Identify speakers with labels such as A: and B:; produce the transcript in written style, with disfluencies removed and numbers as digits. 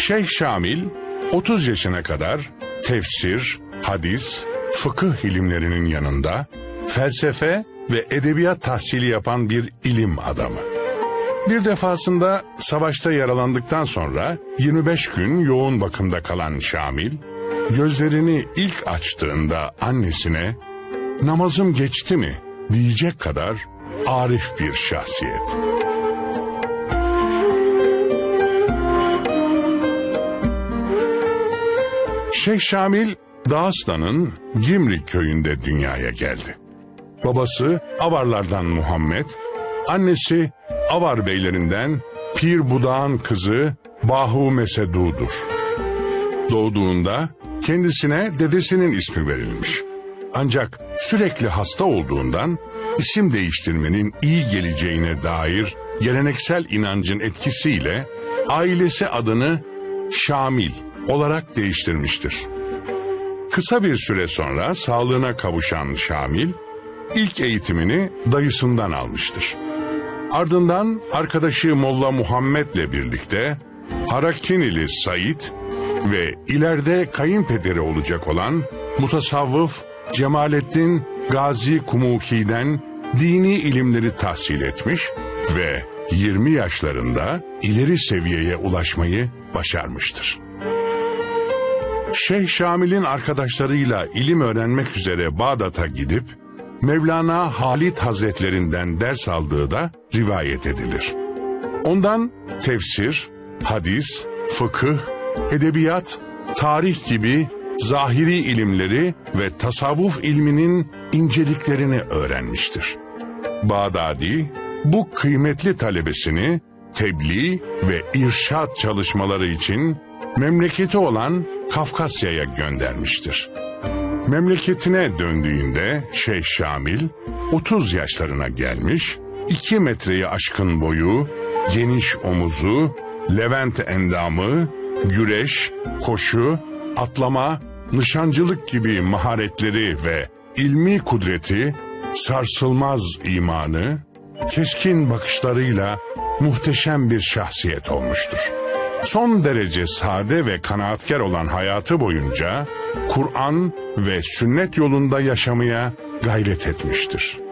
A: Şeyh Şamil 30 yaşına kadar tefsir, hadis, fıkıh ilimlerinin yanında felsefe ve edebiyat tahsili yapan bir ilim adamı. Bir defasında savaşta yaralandıktan sonra 25 gün yoğun bakımda kalan Şamil, gözlerini ilk açtığında annesine "Namazım geçti mi?" diyecek kadar arif bir şahsiyet. Şeyh Şamil, Dağıstan'ın Gimrik köyünde dünyaya geldi. Babası Avarlardan Muhammed, annesi Avar beylerinden Pir Budağ'ın kızı Bahu Mesedu'dur. Doğduğunda kendisine dedesinin ismi verilmiş. Ancak sürekli hasta olduğundan isim değiştirmenin iyi geleceğine dair geleneksel inancın etkisiyle ailesi adını Şamil olarak değiştirmiştir. Kısa bir süre sonra sağlığına kavuşan Şamil, ilk eğitimini dayısından almıştır. Ardından arkadaşı Molla Muhammed'le birlikte Harakçinili Said ve ileride kayınpederi olacak olan mutasavvıf Cemalettin Gazi Kumuki'den dini ilimleri tahsil etmiş ve 20 yaşlarında ileri seviyeye ulaşmayı başarmıştır. Şeyh Şamil'in arkadaşlarıyla ilim öğrenmek üzere Bağdat'a gidip Mevlana Halid Hazretlerinden ders aldığı da rivayet edilir. Ondan tefsir, hadis, fıkıh, edebiyat, tarih gibi zahiri ilimleri ve tasavvuf ilminin inceliklerini öğrenmiştir. Bağdadi bu kıymetli talebesini tebliğ ve irşad çalışmaları için memleketi olan Kafkasya'ya göndermiştir. Memleketine döndüğünde Şeyh Şamil 30 yaşlarına gelmiş, 2 metreyi aşkın boyu, geniş omuzu, Levent endamı, güreş, koşu, atlama, nişancılık gibi maharetleri ve ilmi kudreti, sarsılmaz imanı, keskin bakışlarıyla muhteşem bir şahsiyet olmuştur. Son derece sade ve kanaatkar olan hayatı boyunca Kur'an ve sünnet yolunda yaşamaya gayret etmiştir.